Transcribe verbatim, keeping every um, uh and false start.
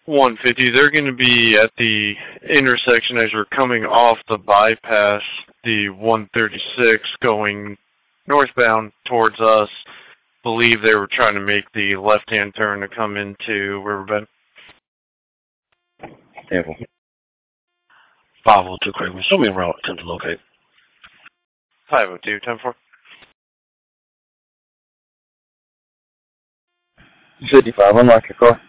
one fifty, they're going to be at the intersection as you're coming off the bypass, the one thirty-six going northbound towards us. Believe they were trying to make the left-hand turn to come into Riverbend. Careful. five oh two Craven. Show me a route attempt to locate. five oh two, ten four. fifty-five, unlock your car.